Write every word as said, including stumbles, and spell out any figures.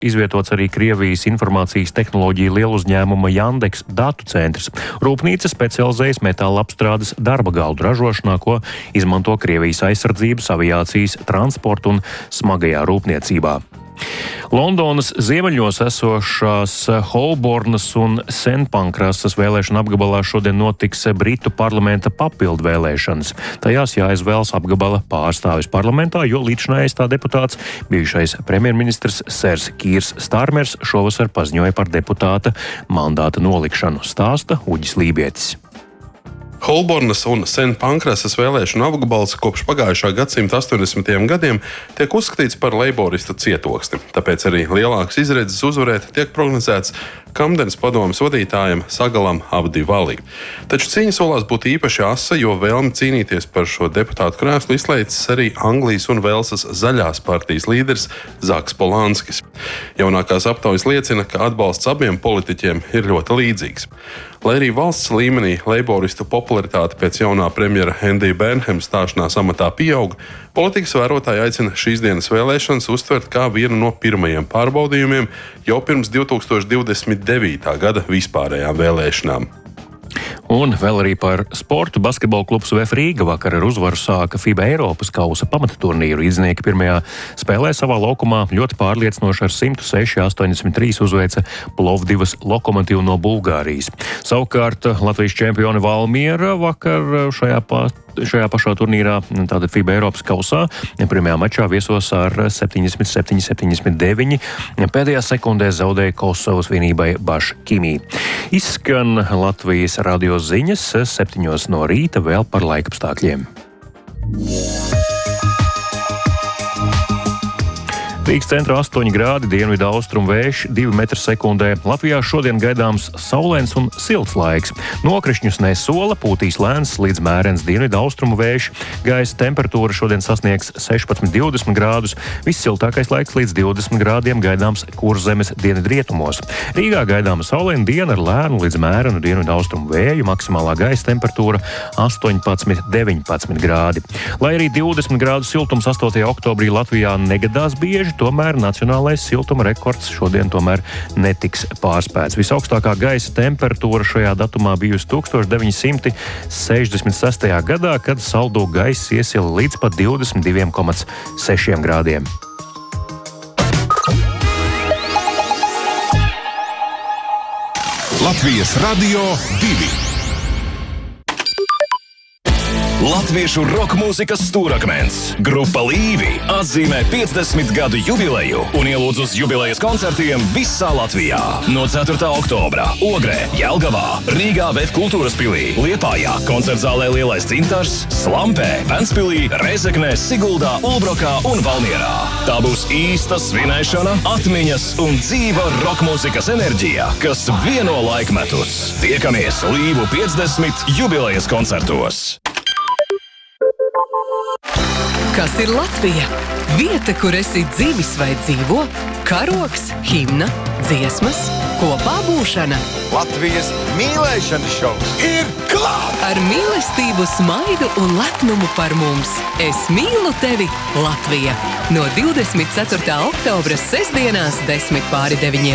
izvietots arī Krievijas informācijas tehnoloģiju lieluzņēmuma Jandeks datu centrs. Rūpnīca specializējas metāla apstrādes darba galdu ražošanā, ko izmanto Krievijas aizsardzības, aviācijas, transporta un smagajā rūpniecībā. Londonas ziemeļos esošās Holbornas un Senpankrastas vēlēšana apgabalā šodien notiks Britu parlamenta papildu vēlēšanas. Tajās jāizvēlas apgabala pārstāvis parlamentā, jo līdzinājais tā deputāts, bijušais premjerministrs Sers Kīrs Starmers, šovasar paziņoja par deputāta mandāta nolikšanu, stāsta Uģis Lībietis. Holbornas un Senpankrastas vēlēšanu apgabals kopš pagājušā gadsimta astoņdesmitajiem gadiem tiek uzskatīts par leiboristu cietoksni, tāpēc arī lielākas izredzes uzvarēt tiek prognozēts Kamdenes padomes vadītājam Sagalam Abdi Valī. Taču cīņa solās būt īpaši asa, jo vēlmi cīnīties par šo deputātu krēslu izteicis arī Anglijas un Velsas zaļās partijas līderis Zaks Polanskis. Jaunākās aptaujas liecina, ka atbalsts abiem politiķiem ir ļoti līdzīgs. Lai arī valsts līmenī leiboristu popularitāte pēc jaunā premjera Endija Bērnhema stāšanās amatā pieaug, politikas vērotāji aicina šīs dienas vēlēšanas uztvert kā vienu no pirmajiem pārbaudījumiem jau pirms divi tūkstoši divdesmit devītā gada vispārējām vēlēšanām. Un vēl arī par sportu. Basketbola klubs V F Rīga vakar ar uzvaru sāka FIBA Eiropas kausa pamata turnīru. Iznieki pirmajā spēlē savā laukumā ļoti pārliecinoši ar simt seši astoņdesmit trīs uzveica Plovdivas Lokomotīvu no Bulgārijas. Savukārt Latvijas čempioni Valmiera vakar šajā pat Šajā pašā turnīrā, tātad FIBA Eiropas kausā, pirmajā mačā viesos ar septiņdesmit septiņi septiņdesmit deviņi. Pēdējā sekundē zaudēja Kosovas vienībai Baškimī. Izskan Latvijas radio ziņas septiņos no rīta vēl par laikapstākļiem. Rīgas centrā astoņi grādi, dienvidu austrumu vējš divi metri sekundē. Latvijā šodien gaidāms saulains un silts laiks. Nokrišņus nesola, pūtīs lēns līdz mērens dienvidu austrumu vējš. Gaisa temperatūra šodien sasniegs sešpadsmit divdesmit grādus. Vissiltākais laiks līdz divdesmit grādiem gaidāms Kurzemes dienvidrietumos. Rīgā gaidāma saulaina diena ar lēnu līdz mērenu dienvidu austrumu vēju. Maksimālā gaisa temperatūra astoņpadsmit deviņpadsmit grādi. Lai arī divdesmit grādu siltums astotajā oktobrī Latvijā negadās bieži, tomēr nacionālais siltuma rekords šodien tomēr netiks pārspēts. Visaugstākā gaisa temperatūra šajā datumā bijusi tūkstoš deviņi simti sešdesmit sestajā gadā, kad saldo gaiss iesila līdz pat divdesmit diviem komats sešiem grādiem. Latvijas radio divi. Latviešu roka mūzikas stūrakmens grupa Līvi atzīmē piecdesmit gadu jubileju un ielūdz uz jubilejas koncertiem visā Latvijā. No ceturtā oktobra Ogrē, Jelgavā, Rīgā V F kultūras pilī, Liepājā, koncertzālē Lielais Cintars, Slampē, Ventspilī, Rezeknē, Siguldā, Ulbrokā un Valmierā. Tā būs īsta svinēšana, atmiņas un dzīva roka mūzikas enerģija, kas vieno laikmetus. Tiekamies Līvu piecdesmit jubilejas koncertos. Kas ir Latvija? Vieta, kur esi dzimis vai dzīvo, karogs, himna, dziesmas, kopā būšana. Latvijas mīlēšanas šovs ir klāt! Ar mīlestību, smaidu un lepnumu par mums. Es mīlu tevi, Latvija! No divdesmit ceturtā oktobra sestdienās desmit pāri deviņiem.